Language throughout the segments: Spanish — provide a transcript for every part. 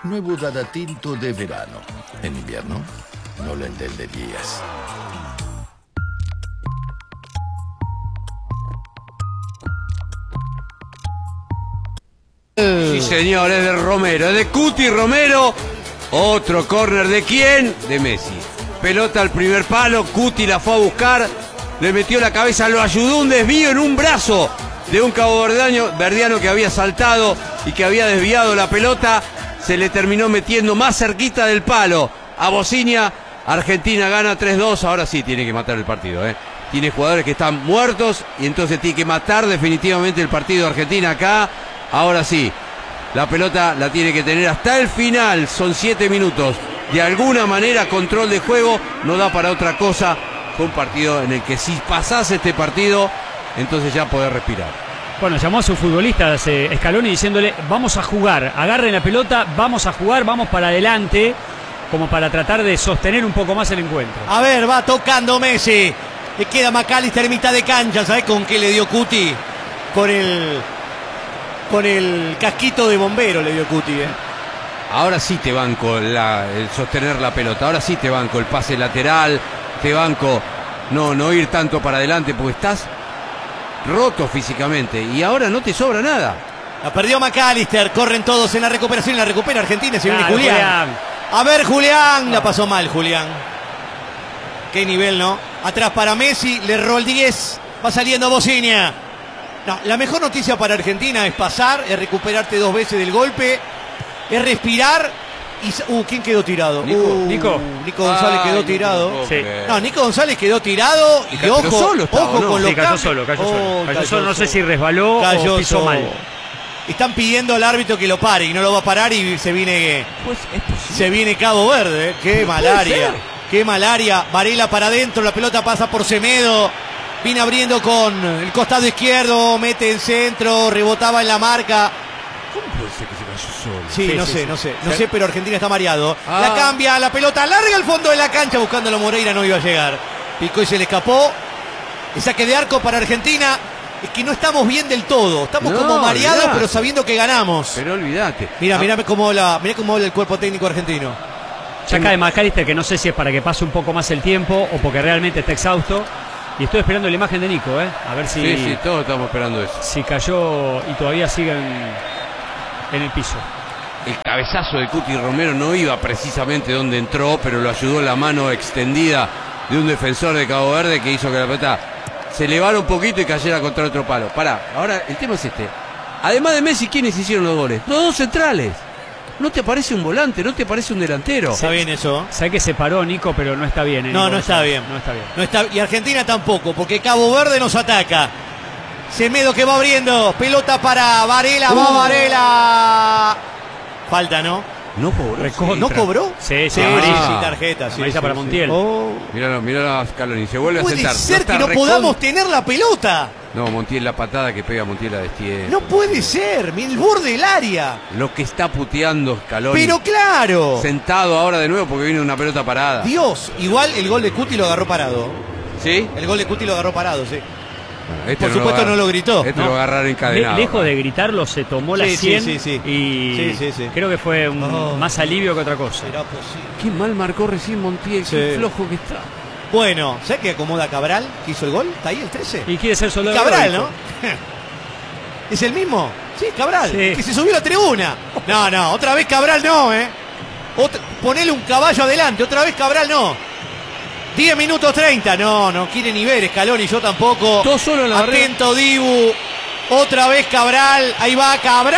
Nuevo Dada Tinto de verano. En invierno, no lo entenderías. Sí, señor, es de Romero, es de Cuti Romero. Otro córner, ¿de quién? De Messi. Pelota al primer palo, Cuti la fue a buscar, le metió la cabeza, lo ayudó, un desvío en un brazo de un caboverdiano que había saltado y que había desviado la pelota. Se le terminó metiendo más cerquita del palo a Bociña. Argentina gana 3-2, ahora sí tiene que matar el partido, ¿eh? Tiene jugadores que están muertos y entonces tiene que matar definitivamente el partido de Argentina acá. Ahora sí, la pelota la tiene que tener hasta el final, son 7 minutos. De alguna manera control de juego, no da para otra cosa. Fue un partido en el que si pasase este partido, entonces ya poder respirar. Bueno, llamó a sus futbolistas Scaloni diciéndole, vamos a jugar, agarren la pelota, vamos a jugar, vamos para adelante, como para tratar de sostener un poco más el encuentro. A ver, va tocando Messi. Le queda McAllister en mitad de cancha. ¿Sabés con qué le dio Cuti? Con el casquito de bombero le dio Cuti, Ahora sí te banco el sostener la pelota, ahora sí te banco el pase lateral, te banco no ir tanto para adelante porque estás roto físicamente y ahora no te sobra nada. La perdió McAllister, corren todos en la recuperación, la recupera Argentina, se viene Julián. Julián. A ver, Julián, la pasó mal Julián. Qué nivel, ¿no? Atrás para Messi, le erró el 10, va saliendo Bociña. No, la mejor noticia para Argentina es pasar, es recuperarte 2 veces del golpe, es respirar y... ¿quién quedó tirado? Nico González quedó tirado. Sí. No, Nico González quedó tirado y ojo, solo estaba, ojo ¿no? con los Sí, cayó cambios. solo, cayó solo. Cayó No sé solo. si resbaló o pisó mal. Están pidiendo al árbitro que lo pare y no lo va a parar y se viene Pues es posible. se viene Cabo Verde, qué No mal puede área. ser. Qué mal área. Varela para adentro, la pelota pasa por Semedo. Viene abriendo con el costado izquierdo, mete en centro, rebotaba en la marca. ¿Cómo puede ser que se cayó solo? Sí, Sí, no sí, sé, sí. no sé, pero Argentina está mareado. Ah. La cambia, la pelota larga al fondo de la cancha, buscándolo Moreira, no iba a llegar. Picó y se le escapó. El saque de arco para Argentina. Es que no estamos bien del todo. Estamos No, como mareados, olvidate. pero sabiendo que ganamos. Pero olvídate. Mirá cómo habla el cuerpo técnico argentino. Ya cae McAllister, que no sé si es para que pase un poco más el tiempo o porque realmente está exhausto. Y estoy esperando la imagen de Nico, a ver si, Sí, todos estamos esperando eso. si cayó y todavía sigue en el piso. El cabezazo de Cuti Romero no iba precisamente donde entró, pero lo ayudó la mano extendida de un defensor de Cabo Verde que hizo que la pelota se elevara un poquito y cayera contra otro palo. Pará, ahora el tema es este. Además de Messi, ¿quiénes hicieron los goles? Los 2 centrales. No te aparece un volante, no te aparece un delantero. Está bien eso. Sé que se paró Nico, pero no está bien. No, Nico no está González. bien. No está bien. No está, y Argentina tampoco, porque Cabo Verde nos ataca. Semedo que va abriendo. Pelota para Varela, va Varela. Falta, ¿no? No cobró. Recontra. ¿No cobró? Sí, Sí, amarilla. sí, tarjeta. Sí, Amarilla para Montiel. Míralo a Scaloni, se vuelve a Puede sentar. ser está que no recon- podamos tener la pelota. No, Montiel, la patada que pega Montiel la destiende. No puede ser. El borde del área. Lo que está puteando Scaloni. Pero claro. Sentado ahora de nuevo porque viene una pelota parada. Dios, igual el gol de Cuti lo agarró parado. ¿Sí? El gol de Cuti lo agarró parado, sí. Este Por supuesto no lo gritó. Este No. lo agarraron encadenado. Lejos de gritarlo, se tomó la Sí, 100 sí, sí, sí. y Sí. creo que fue Oh. más alivio que otra cosa. ¿Será posible? Qué mal marcó recién Montiel, Sí. qué flojo que está. Bueno, ¿sabes que acomoda Cabral? Que hizo el gol. ¿Está ahí el 13? Y quiere ser soldado Cabral, heroico. ¿no? ¿Es el mismo? Sí, Cabral. Sí. Que se subió a la tribuna. No, otra vez Cabral no, ponele un caballo adelante, otra vez Cabral no. 10 minutos 30. No quiere ni ver Scaloni, yo tampoco. Todo solo en la barrera. Atento Dibu. Otra vez Cabral. Ahí va Cabral.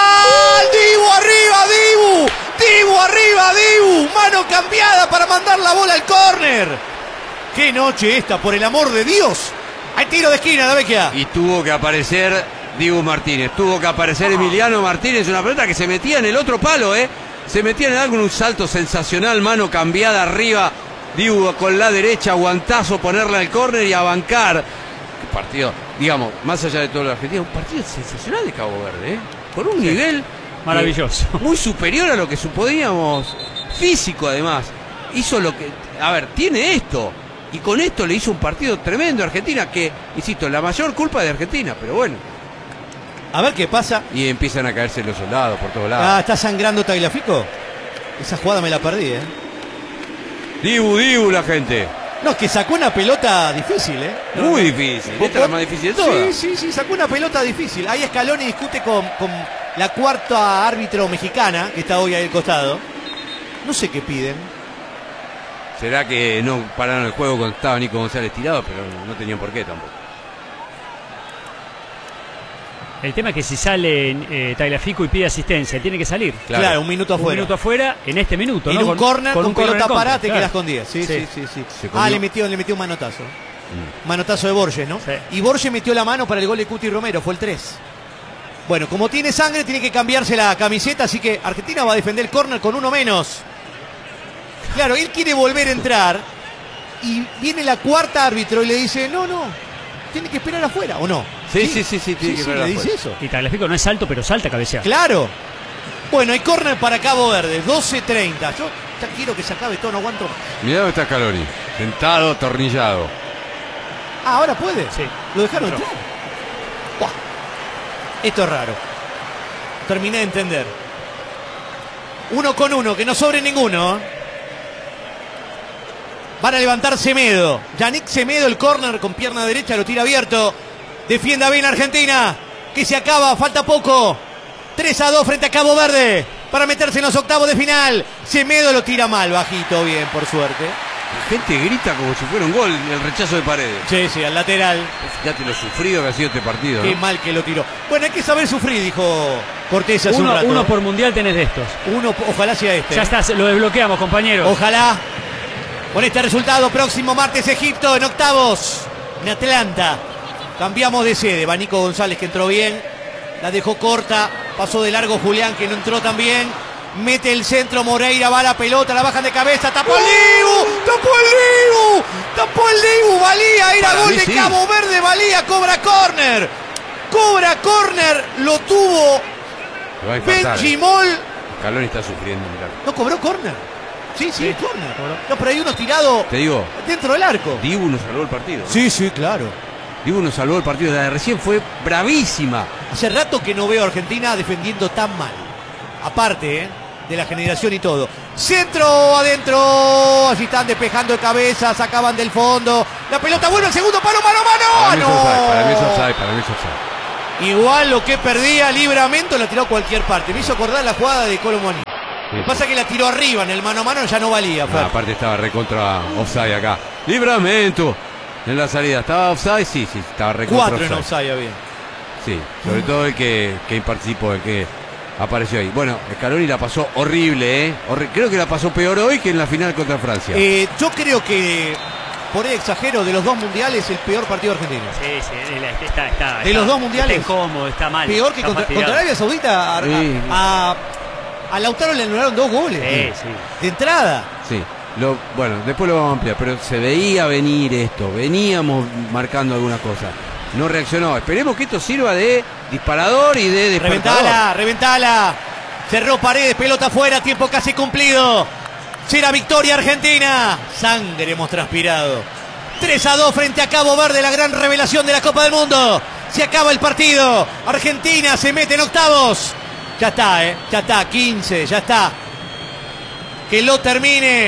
Dibu arriba, Dibu. Dibu arriba, Dibu. Mano cambiada para mandar la bola al córner. Qué noche esta, por el amor de Dios. Hay tiro de esquina, la Vecchia. Y tuvo que aparecer Dibu Martínez, tuvo que aparecer Emiliano Martínez, una pelota que se metía en el otro palo, se metía en el algo, en un salto sensacional, mano cambiada arriba, Dibu con la derecha, guantazo, ponerla al córner y a bancar. Qué partido, digamos, más allá de todo lo argentino, un partido sensacional de Cabo Verde, con un nivel Maravilloso. muy superior a lo que suponíamos, físico además. Hizo lo que, a ver, tiene esto. Y con esto le hizo un partido tremendo a Argentina, que, insisto, la mayor culpa de Argentina, pero bueno. A ver qué pasa. Y empiezan a caerse los soldados por todos lados. Ah, ¿está sangrando Tagliafico? Esa jugada me la perdí, ¿eh? Dibu la gente. No, es que sacó una pelota difícil, ¿eh? Muy difícil. Esta es la más difícil de todas. Sí, sacó una pelota difícil. Ahí Scaloni discute con la cuarta árbitro mexicana, que está hoy ahí al costado. No sé qué piden. Será que no pararon el juego cuando estaba Nico González tirado, pero no tenían por qué tampoco. El tema es que si sale Tagliafico y pide asistencia, tiene que salir. Claro, un minuto afuera. Un minuto afuera en este minuto, en ¿no? un córner con pelota parada te claro. quedas con 10. Sí. Le metió un manotazo. Manotazo de Borges, ¿no? Sí. Y Borges metió la mano para el gol de Cuti Romero, fue el 3. Bueno, como tiene sangre, tiene que cambiarse la camiseta, así que Argentina va a defender el córner con uno menos. Claro, él quiere volver a entrar y viene la cuarta árbitro y le dice, no, tiene que esperar afuera, ¿o no? Sí, tiene que esperar le afuera. dice eso. Y Tagliafico no es alto, pero salta a cabecear. Claro. Bueno, hay córner para Cabo Verde, 12:30. Yo ya quiero que se acabe todo, no aguanto más. Mirá dónde está Scaloni. Sentado, atornillado. Ah, ahora puede. Sí. Lo dejaron entrar. Buah. Esto es raro. Terminé de entender. 1 con 1, que no sobre ninguno. Van a levantar Semedo. Yannick Semedo, el córner con pierna derecha, lo tira abierto. Defienda bien Argentina, que se acaba, falta poco. 3-2 frente a Cabo Verde para meterse en los octavos de final. Semedo lo tira mal, bajito, bien, por suerte. La gente grita como si fuera un gol el rechazo de Paredes. Sí, al lateral. Fíjate lo sufrido que ha sido este partido, Qué ¿no? mal que lo tiró. Bueno, hay que saber sufrir, dijo Cortés hace un rato. Uno por mundial tenés de estos. Uno, ojalá sea este. Ya está, lo desbloqueamos, compañeros. Ojalá. Con este resultado, próximo martes Egipto en octavos, en Atlanta. Cambiamos de sede. Va Nico González, que entró bien. La dejó corta. Pasó de largo Julián, que no entró tan bien. Mete el centro Moreira, va la pelota, la bajan de cabeza. ¡Tapó el Dibu! ¡Tapó el Dibu! ¡Tapó el Dibu! Valía, era gol de Cabo Verde. Valía, cobra córner. Cobra córner. Lo tuvo Benjimol. Scaloni está sufriendo, mirá. ¿No cobró córner? Sí, córner. No, pero hay uno tirado Te digo, dentro del arco. Dibu nos salvó el partido, ¿no? Sí, claro. Dibu nos salvó el partido. La de recién fue bravísima. Hace rato que no veo a Argentina defendiendo tan mal. Aparte, de la generación y todo. Centro adentro. Allí están despejando de cabeza. Sacaban del fondo. La pelota vuelve al segundo palo. ¡Mano! Para mí es offside. Igual lo que perdía Libramento la tiró a cualquier parte. Me hizo acordar la jugada de Colomoni. Lo que pasa es que la tiró arriba en el mano a mano, ya no valía. Aparte estaba recontra offside acá. Libramento en la salida. ¿Estaba offside? Sí, estaba recontra 4 en offside había. Sí, sobre todo el que participó, el que apareció ahí. Bueno, Scaloni la pasó horrible, ¿eh? Creo que la pasó peor hoy que en la final contra Francia. Yo creo que, por ahí exagero, de los dos mundiales, el peor partido argentino. Sí, está. De los dos mundiales. Está incómodo, está mal. Peor que contra Arabia Saudita. A Lautaro le anularon 2 goles. Sí. De entrada. Sí. Bueno, después lo vamos a ampliar, pero se veía venir esto. Veníamos marcando alguna cosa. No reaccionó. Esperemos que esto sirva de disparador y de despertador. Reventala. Cerró Paredes, pelota afuera, tiempo casi cumplido. Será victoria argentina. Sangre hemos transpirado. 3-2 frente a Cabo Verde, la gran revelación de la Copa del Mundo. Se acaba el partido. Argentina se mete en octavos. Ya está, 15, ya está. Que lo termine.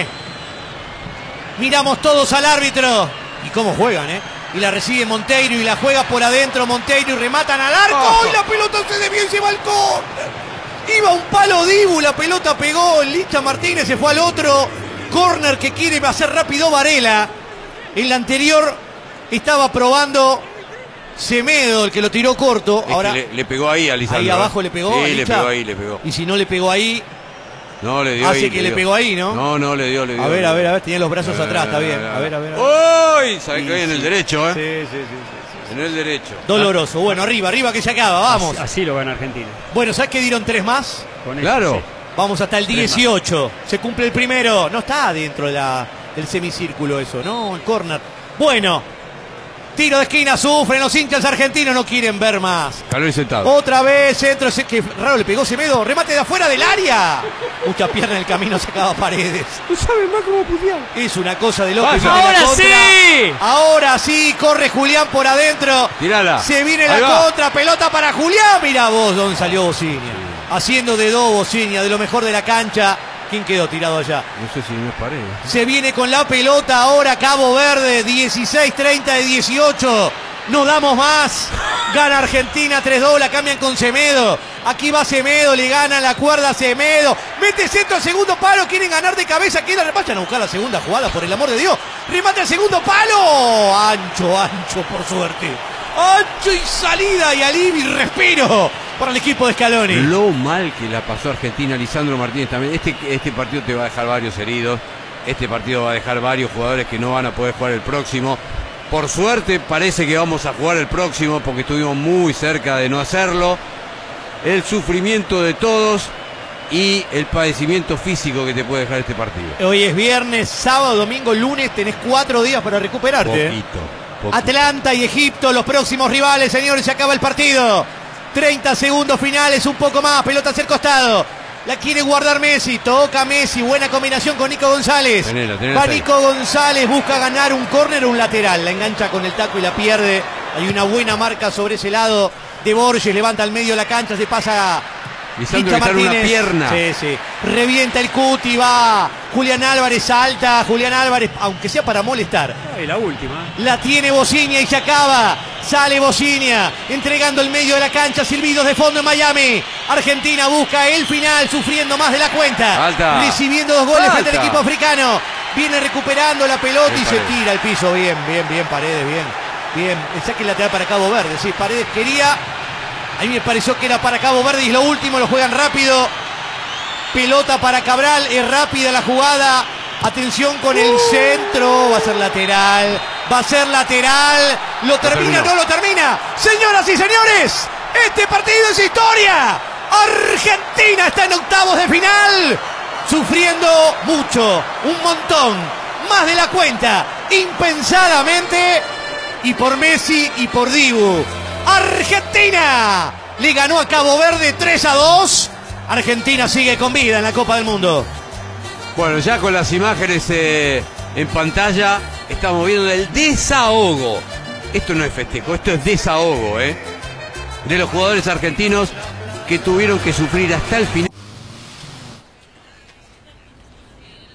Miramos todos al árbitro. Y cómo juegan, Y la recibe Monteiro y la juega por adentro Monteiro y rematan al arco. Y la pelota se desvió y se va al córner. Iba un palo Dibu, la pelota pegó. El Licha Martínez se fue al otro. Córner que quiere hacer rápido Varela. En la anterior estaba probando Semedo, el que lo tiró corto. Ahora le pegó ahí a Lisandro. Ahí abajo le pegó. Sí, le pegó ahí. Y si no le pegó ahí, no le dio. hace que le pegó ahí, ¿no? No, le dio. A ver, tenía los brazos atrás, está bien. A ver. ¡Uy! Sabe que hay en el derecho, Sí. En el derecho. Doloroso. Bueno, arriba que se acaba, vamos. Así lo gana Argentina. Bueno, ¿sabes que dieron 3 más? Claro. Vamos hasta el 18. Se cumple el primero. No está dentro del semicírculo eso, ¿no? El córner. Bueno, Tiro de esquina, sufren los hinchas argentinos, no quieren ver más. Scaloni sentado. Otra vez, centro, que raro le pegó Semedo, remate de afuera del área. Mucha pierna en el camino, sacaba Paredes. No saben más cómo putear. Es una cosa de loco. Vaya. ¡Ahora sí! Ahora sí, corre Julián por adentro. Tirala. Se viene Ahí la va. contra, pelota para Julián. Mira vos, dónde salió Bociña. Haciendo de dos Bociña, de lo mejor de la cancha. ¿Quién quedó tirado allá? No sé si no es Paredes. Se viene con la pelota ahora Cabo Verde, 16-30 de 18. No damos más. Gana Argentina 3-2, la cambian con Semedo. Aquí va Semedo, le gana la cuerda a Semedo. Mete centro al segundo palo, quieren ganar de cabeza. Vayan a buscar la segunda jugada, por el amor de Dios. Remate al segundo palo. Ancho, por suerte. Ancho y salida y alivio y respiro para el equipo de Scaloni. Lo mal que la pasó Argentina, Lisandro Martínez también. Este partido te va a dejar varios heridos. Este partido va a dejar varios jugadores que no van a poder jugar el próximo. Por suerte parece que vamos a jugar el próximo porque estuvimos muy cerca de no hacerlo. El sufrimiento de todos y el padecimiento físico que te puede dejar este partido. Hoy es viernes, sábado, domingo, lunes. Tenés 4 días para recuperarte. Poquito. Atlanta y Egipto, los próximos rivales, señores. Se acaba el partido. 30 segundos finales, un poco más. Pelota hacia el costado. La quiere guardar Messi. Toca Messi. Buena combinación con Nico González. Tenela Va ahí. Nico González. Busca ganar un córner o un lateral. La engancha con el taco y la pierde. Hay una buena marca sobre ese lado de Borges. Levanta al medio de la cancha. Se pasa Lisandro Pincha que está en una Martínez. pierna. Sí. Revienta el Cuti. Va Julián Álvarez. Salta Julián Álvarez. Aunque sea para molestar. Ay, la última. La tiene Bociña y se acaba. Sale Bociña, entregando el medio de la cancha. Silbidos de fondo en Miami. Argentina busca el final, sufriendo más de la cuenta. Falta. Recibiendo 2 goles frente al Falta. equipo africano. Viene recuperando la pelota Bien, y se Paredes. tira al piso. Bien, Paredes, bien. El saque lateral para Cabo Verde. Sí, Paredes quería. A mí me pareció que era para Cabo Verde y lo último, lo juegan rápido. Pelota para Cabral, es rápida la jugada. Atención con el centro. Va a ser lateral. Lo termina, no lo termina. Señoras y señores, este partido es historia. Argentina está en octavos de final. Sufriendo mucho, un montón, más de la cuenta, impensadamente. Y por Messi y por Dibu. Argentina le ganó a Cabo Verde 3-2. Argentina sigue con vida en la Copa del Mundo. Bueno, ya con las imágenes en pantalla estamos viendo el desahogo. Esto no es festejo, esto es desahogo, de los jugadores argentinos que tuvieron que sufrir hasta el final.